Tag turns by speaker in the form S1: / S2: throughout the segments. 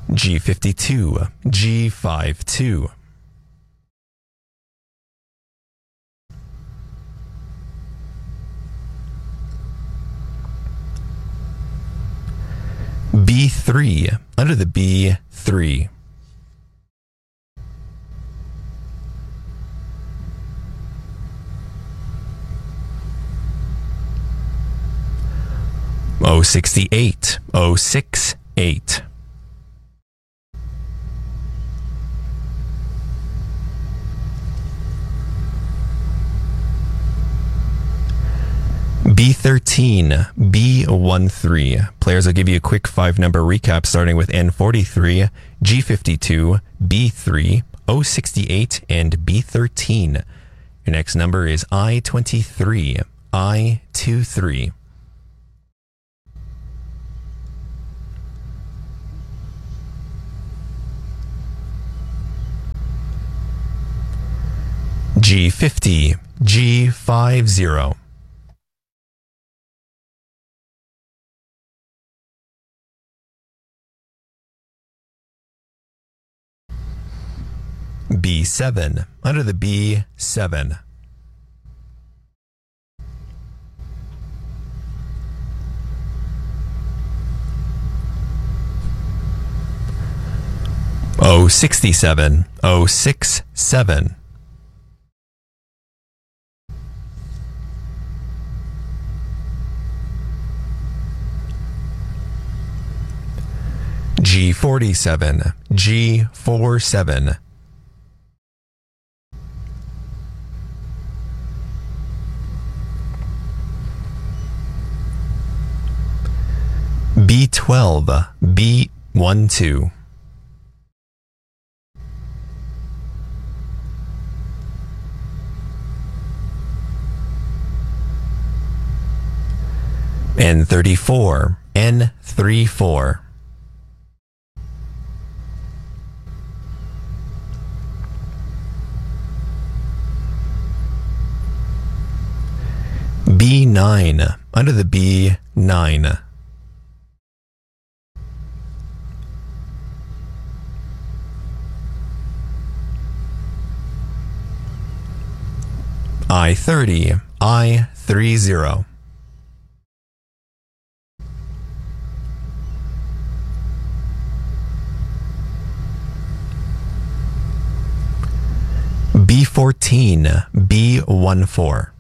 S1: G52, G52. B3, under the B3. O68, O68. B13, B13. Players will give you a quick 5-number recap starting with N43, G52, B3, O68, and B13. Your next number is I23, I23. G50, G50. B7, under the B7. O67, O67. G47, G47. B12, B12. N34, N34. B9, under the B9. I30, I30. B14, B14.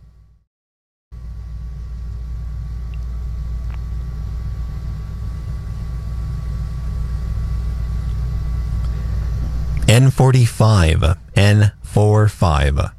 S1: N45, N45.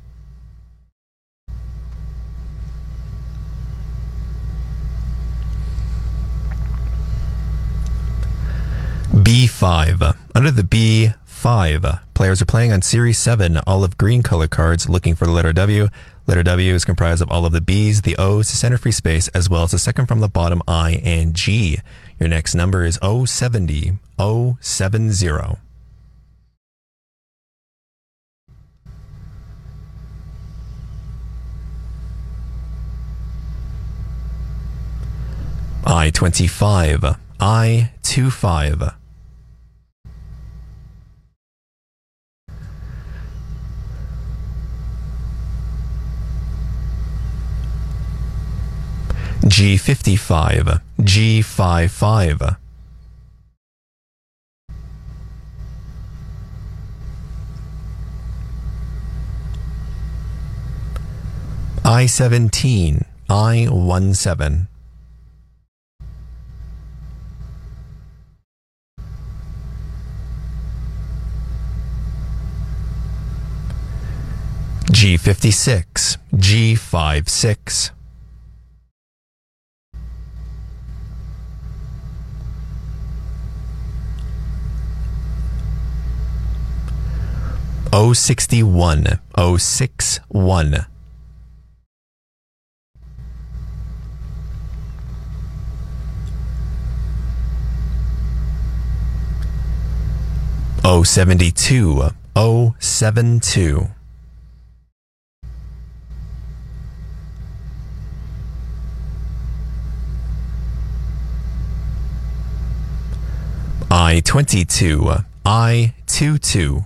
S1: B5, under the B5. Players are playing on Series 7 olive green color cards looking for the letter W. Letter W is comprised of all of the B's, the O's, the center free space, as well as the second from the bottom I and G. Your next number is 070, 070. I25, I25. G55, G55. I17, I17. G56, G56. O61, O61. O72, O72. I-22, I-22.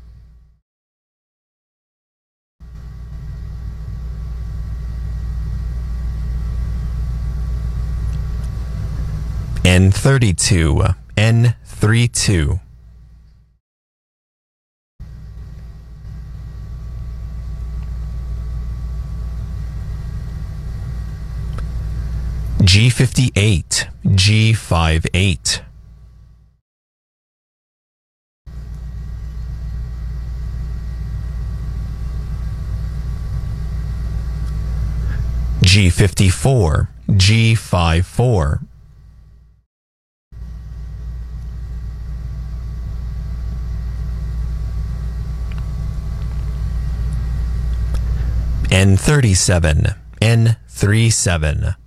S1: N32, N32. G58, G58. G54, G54. N37, N37.